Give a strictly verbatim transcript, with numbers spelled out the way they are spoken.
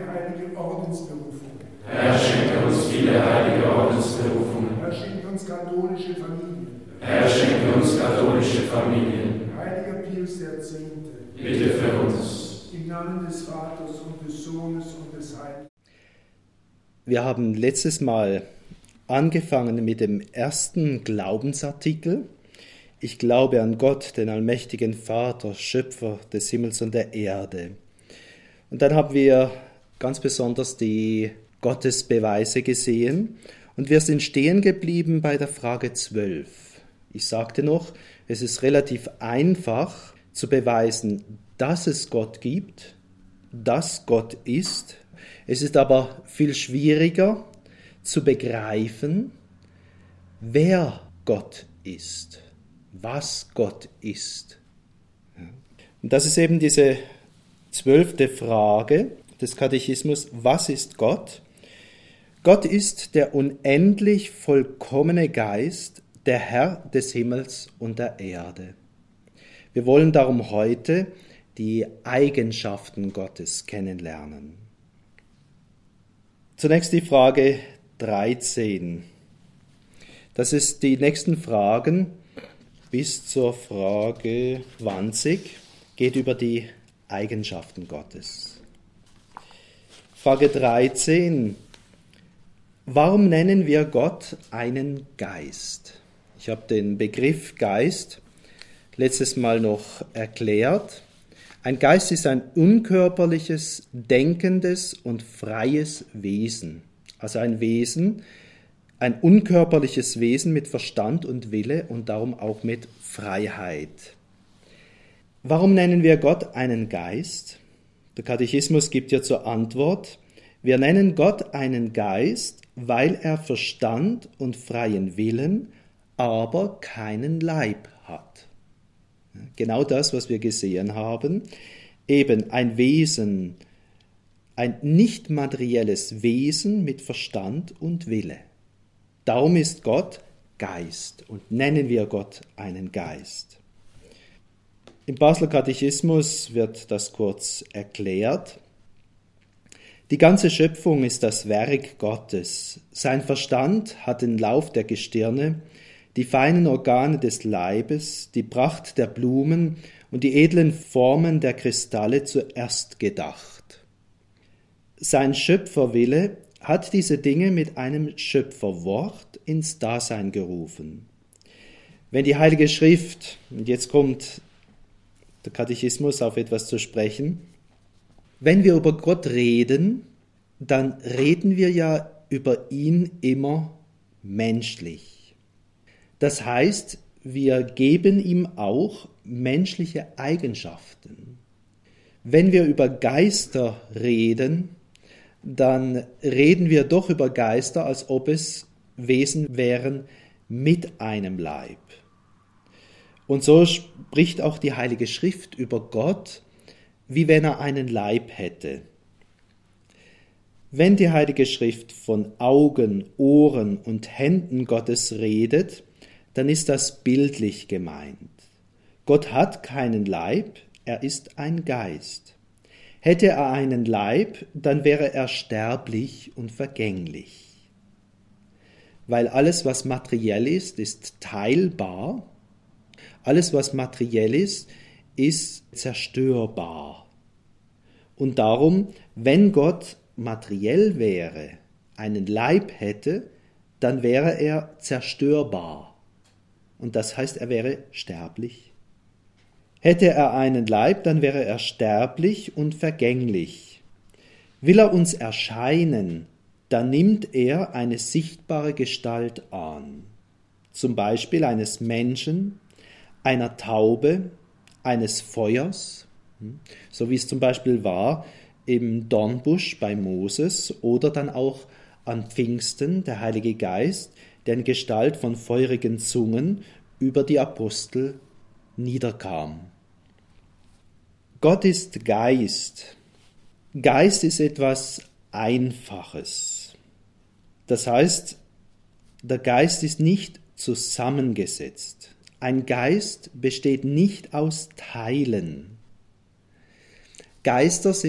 heilige Ordensberufungen. Herr, schenke uns viele heilige Ordensberufungen. Herr, schenke uns katholische Familien. Herr, schenke uns katholische Familien. Heiliger Pius der Zehnte. Bitte für uns. Im Namen des Vaters und des Sohnes und des Heiligen. Wir haben letztes Mal angefangen mit dem ersten Glaubensartikel. Ich glaube an Gott, den allmächtigen Vater, Schöpfer des Himmels und der Erde. Und dann haben wir ganz besonders die Gottesbeweise gesehen und wir sind stehen geblieben bei der Frage zwölf. Ich sagte noch, es ist relativ einfach zu beweisen, dass es Gott gibt, dass Gott ist. Es ist aber viel schwieriger zu begreifen, wer Gott ist, was Gott ist. Und das ist eben diese zwölfte Frage des Katechismus: Was ist Gott? Gott ist der unendlich vollkommene Geist, der Herr des Himmels und der Erde. Wir wollen darum heute die Eigenschaften Gottes kennenlernen. Zunächst die Frage dreizehn. Das ist die nächsten Fragen bis zur Frage zwanzig, geht über die Eigenschaften Gottes. Frage dreizehn. Warum nennen wir Gott einen Geist? Ich habe den Begriff Geist letztes Mal noch erklärt. Ein Geist ist ein unkörperliches, denkendes und freies Wesen. Also ein Wesen, ein unkörperliches Wesen mit Verstand und Wille und darum auch mit Freiheit. Warum nennen wir Gott einen Geist? Der Katechismus gibt ja zur Antwort: Wir nennen Gott einen Geist, weil er Verstand und freien Willen, aber keinen Leib hat. Genau das, was wir gesehen haben, eben ein Wesen, ein nicht materielles Wesen mit Verstand und Wille. Darum ist Gott Geist und nennen wir Gott einen Geist. Im Basler Katechismus wird das kurz erklärt. Die ganze Schöpfung ist das Werk Gottes. Sein Verstand hat den Lauf der Gestirne, die feinen Organe des Leibes, die Pracht der Blumen und die edlen Formen der Kristalle zuerst gedacht. Sein Schöpferwille hat diese Dinge mit einem Schöpferwort ins Dasein gerufen. Wenn die Heilige Schrift, und jetzt kommt der Katechismus auf etwas zu sprechen, wenn wir über Gott reden, dann reden wir ja über ihn immer menschlich. Das heißt, wir geben ihm auch menschliche Eigenschaften. Wenn wir über Geister reden, dann reden wir doch über Geister, als ob es Wesen wären mit einem Leib. Und so spricht auch die Heilige Schrift über Gott, wie wenn er einen Leib hätte. Wenn die Heilige Schrift von Augen, Ohren und Händen Gottes redet, dann ist das bildlich gemeint. Gott hat keinen Leib, er ist ein Geist. Hätte er einen Leib, dann wäre er sterblich und vergänglich. Weil alles, was materiell ist, ist teilbar. Alles, was materiell ist, ist zerstörbar. Und darum, wenn Gott materiell wäre, einen Leib hätte, dann wäre er zerstörbar. Und das heißt, er wäre sterblich. Hätte er einen Leib, dann wäre er sterblich und vergänglich. Will er uns erscheinen, dann nimmt er eine sichtbare Gestalt an. Zum Beispiel eines Menschen, einer Taube, eines Feuers, so wie es zum Beispiel war im Dornbusch bei Moses oder dann auch an Pfingsten, der Heilige Geist, der in Gestalt von feurigen Zungen über die Apostel niederkam. Gott ist Geist. Geist ist etwas Einfaches. Das heißt, der Geist ist nicht zusammengesetzt. Ein Geist besteht nicht aus Teilen. Geister sind